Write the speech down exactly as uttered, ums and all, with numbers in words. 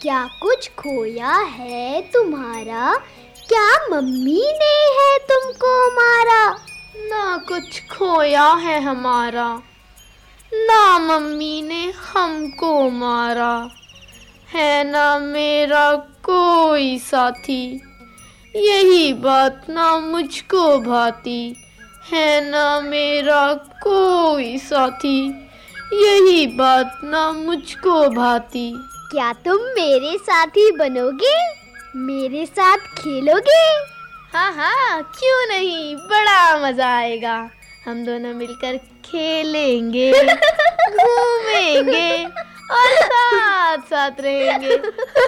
क्या कुछ खोया है तुम्हारा? क्या मम्मी ने है तुमको मारा? ना कुछ खोया है हमारा, ना मम्मी ने हमको मारा। है ना मेरा कोई साथी, यही बात ना मुझको भाती। है ना मेरा कोई साथी, यही बात ना मुझको भाती। क्या तुम मेरे साथी बनोगे? मेरे साथ खेलोगे? हाँ हाँ, क्यों नहीं, बड़ा मजा आएगा। हम दोनों मिलकर खेलेंगे, घूमेंगे और साथ साथ रहेंगे।